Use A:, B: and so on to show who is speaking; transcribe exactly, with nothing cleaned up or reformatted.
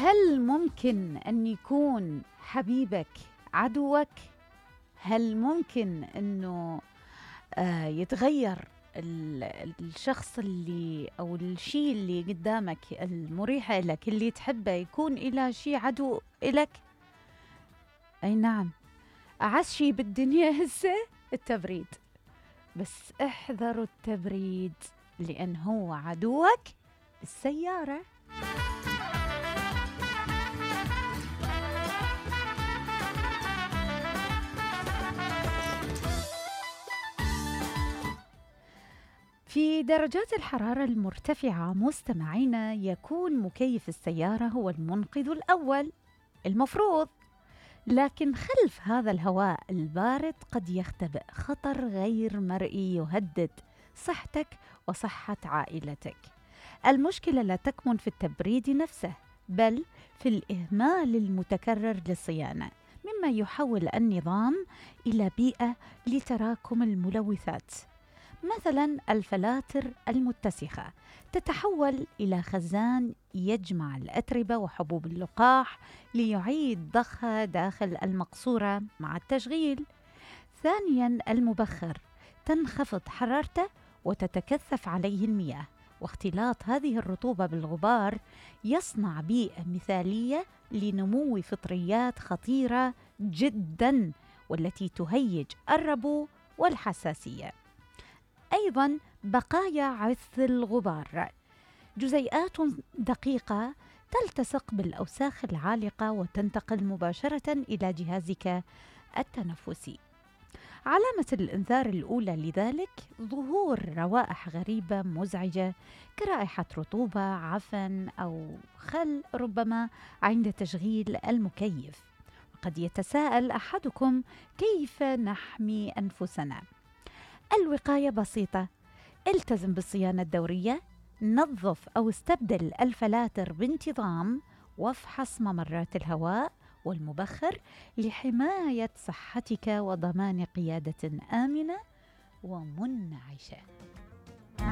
A: هل ممكن أن يكون حبيبك عدوك؟ هل ممكن أنه آه، يتغير ال- الشخص اللي أو الشيء اللي قدامك المريح لك اللي تحبه يكون إلى شيء عدو إلك؟ أي نعم، أعز شيء بالدنيا هسه التبريد. بس احذروا التبريد لأن هو عدوك بالسيارة. في درجات الحرارة المرتفعة مستمعينا يكون مكيف السيارة هو المنقذ الأول المفروض، لكن خلف هذا الهواء البارد قد يختبئ خطر غير مرئي يهدد صحتك وصحة عائلتك. المشكلة لا تكمن في التبريد نفسه بل في الإهمال المتكرر للصيانة، مما يحول النظام إلى بيئة لتراكم الملوثات. مثلا الفلاتر المتسخة تتحول إلى خزان يجمع الأتربة وحبوب اللقاح ليعيد ضخها داخل المقصورة مع التشغيل. ثانيا المبخر تنخفض حرارته وتتكثف عليه المياه، واختلاط هذه الرطوبة بالغبار يصنع بيئة مثالية لنمو فطريات خطيرة جدا والتي تهيج الربو والحساسية. أيضاً بقايا عث الغبار، جزيئات دقيقة تلتصق بالأوساخ العالقة وتنتقل مباشرة إلى جهازك التنفسي. علامة الإنذار الأولى لذلك ظهور روائح غريبة مزعجة كرائحة رطوبة، عفن أو خل ربما عند تشغيل المكيف. وقد يتساءل أحدكم كيف نحمي أنفسنا؟ الوقاية بسيطة، التزم بالصيانة الدورية، نظف أو استبدل الفلاتر بانتظام، وافحص ممرات الهواء والمبخر لحماية صحتك وضمان قيادة آمنة ومنعشة.